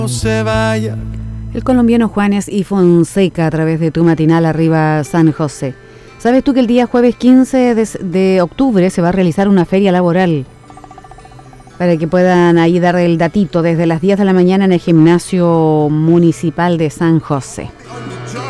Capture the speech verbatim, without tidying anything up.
se vaya. El colombiano Juanes y Fonseca a través de tu matinal Arriba San José. ¿Sabes tú que el día jueves quince de, de octubre se va a realizar una feria laboral? Para que puedan ahí dar el datito desde las diez de la mañana en el gimnasio municipal de San José.